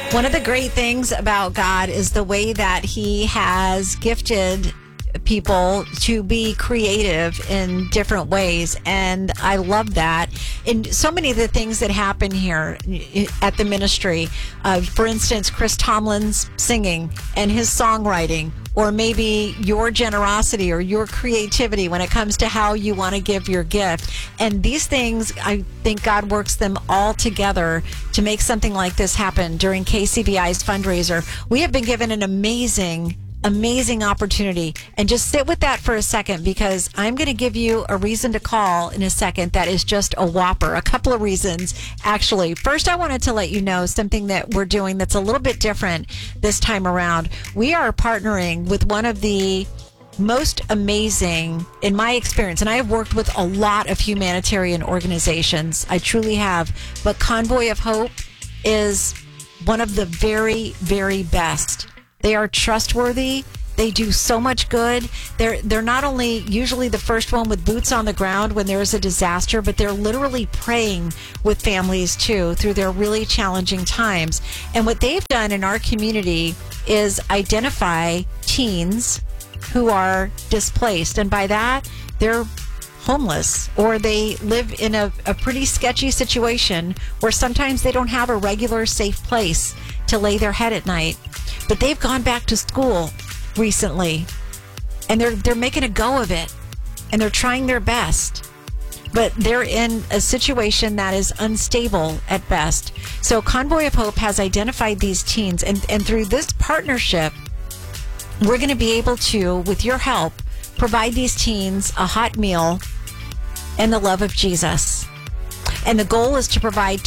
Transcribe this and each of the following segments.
One of the great things about God is the way that He has gifted people to be creative in different ways. And I love that. And so many of the things that happen here at the ministry, for instance, Chris Tomlin's singing and his songwriting, or maybe your generosity or your creativity when it comes to how you want to give your gift. And these things, I think God works them all together to make something like this happen during KCBI's fundraiser. We have been given an amazing opportunity. And just sit with that for a second, because I'm going to give you a reason to call in a second that is just a whopper. A couple of reasons, actually. First, I wanted to let you know something that we're doing that's a little bit different this time around. We are partnering with one of the most amazing, in my experience, and I have worked with a lot of humanitarian organizations. I truly have. But Convoy of Hope is one of the very, very best. They are trustworthy. They do so much good. They're not only usually the first one with boots on the ground when there is a disaster, but they're literally praying with families too through their really challenging times. And what they've done in our community is identify teens who are displaced. And by that, they're homeless, or they live in a pretty sketchy situation where sometimes they don't have a regular safe place to lay their head at night. But they've gone back to school recently, and they're making a go of it, and they're trying their best. But they're in a situation that is unstable at best. So Convoy of Hope has identified these teens, and through this partnership, we're going to be able to, with your help, provide these teens a hot meal and the love of Jesus. And the goal is to provide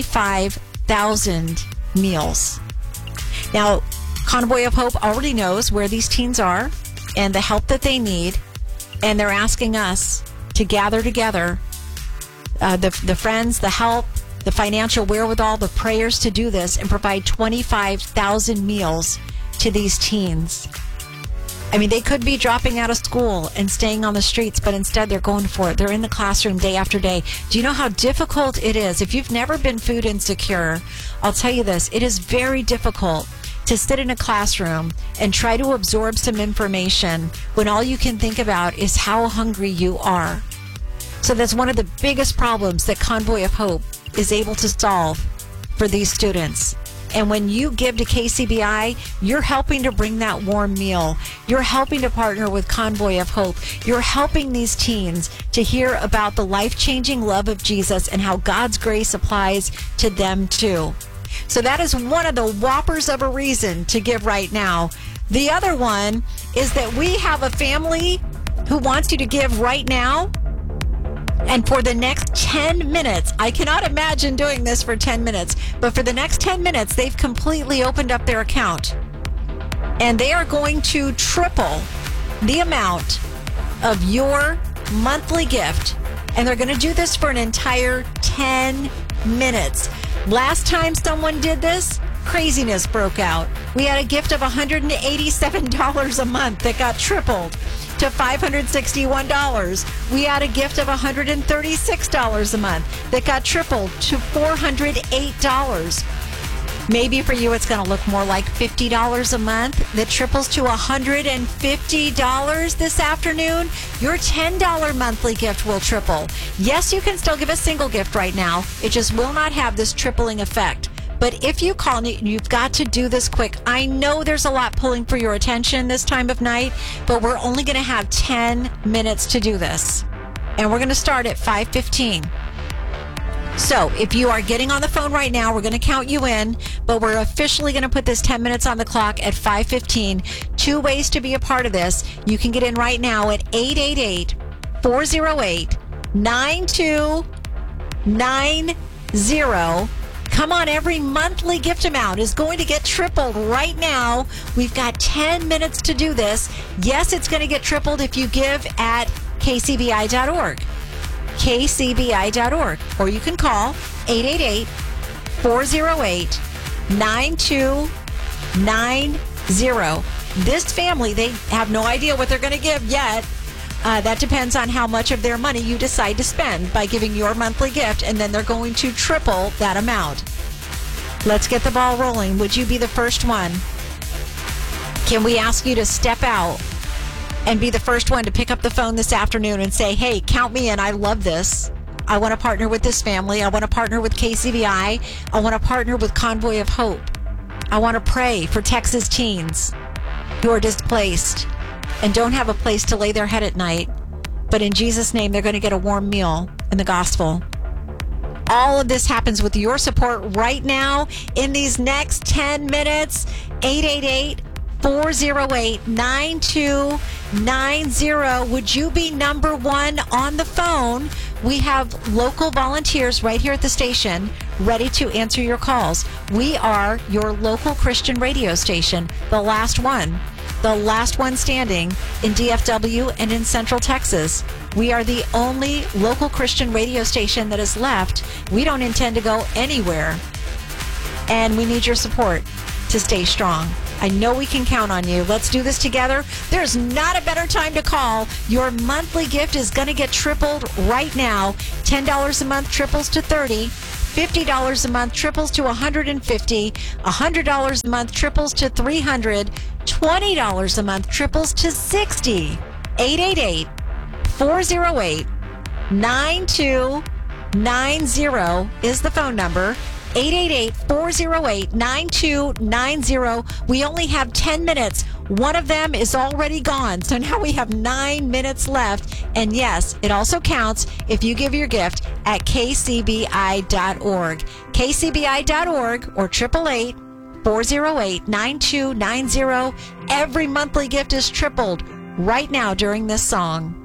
25,000 meals. Now, Convoy of Hope already knows where these teens are and the help that they need, and they're asking us to gather together the friends, the help, the financial wherewithal, the prayers to do this and provide 25,000 meals to these teens. I mean, they could be dropping out of school and staying on the streets, but instead they're going for it. They're in the classroom day after day. Do you know how difficult it is? If you've never been food insecure, I'll tell you this, it is very difficult to sit in a classroom and try to absorb some information when all you can think about is how hungry you are. So that's one of the biggest problems that Convoy of Hope is able to solve for these students. And when you give to KCBI, you're helping to bring that warm meal. You're helping to partner with Convoy of Hope. You're helping these teens to hear about the life-changing love of Jesus and how God's grace applies to them too. So that is one of the whoppers of a reason to give right now. The other one is that we have a family who wants you to give right now. And for the next 10 minutes, I cannot imagine doing this for 10 minutes, but for the next 10 minutes, they've completely opened up their account. And they are going to triple the amount of your monthly gift. And they're going to do this for an entire 10 minutes. Last time someone did this, craziness broke out. We had a gift of $187 a month that got tripled to $561. We had a gift of $136 a month that got tripled to $408. Maybe for you it's going to look more like $50 a month that triples to $150 this afternoon. Your $10 monthly gift will triple. Yes, you can still give a single gift right now. It just will not have this tripling effect. But if you call, you've got to do this quick. I know there's a lot pulling for your attention this time of night, but we're only going to have 10 minutes to do this. And we're going to start at 5:15. So if you are getting on the phone right now, we're going to count you in, but we're officially going to put this 10 minutes on the clock at 5:15. Two ways to be a part of this. You can get in right now at 888-408-9290. Come on, every monthly gift amount is going to get tripled right now. We've got 10 minutes to do this. Yes, it's going to get tripled if you give at kcbi.org. kcbi.org. Or you can call 888-408-9290. This family, they have no idea what they're going to give yet. That depends on how much of their money you decide to spend by giving your monthly gift, and then they're going to triple that amount. Let's get the ball rolling. Would you be the first one? Can we ask you to step out and be the first one to pick up the phone this afternoon and say, hey, count me in. I love this. I want to partner with this family. I want to partner with KCBI. I want to partner with Convoy of Hope. I want to pray for Texas teens who are displaced and don't have a place to lay their head at night. But in Jesus' name, they're going to get a warm meal in the gospel. All of this happens with your support right now in these next 10 minutes. 888-408-9290. Would you be number one on the phone? We have local volunteers right here at the station ready to answer your calls. We are your local Christian radio station, the last one standing in DFW and in Central Texas. We are the only local Christian radio station that is left. We don't intend to go anywhere, and we need your support to stay strong. I know we can count on you. Let's do this together. There's not a better time to call. Your monthly gift is going to get tripled right now. $10 a month triples to $30. $50 a month triples to $150. $100 a month triples to $300. $20 a month triples to $60. 888-408-9290 is the phone number. 888-408-9290. We only have 10 minutes. One of them is already gone. So now we have 9 minutes left. And yes, it also counts if you give your gift at kcbi.org. kcbi.org or 888-408-9290. Every monthly gift is tripled right now during this song.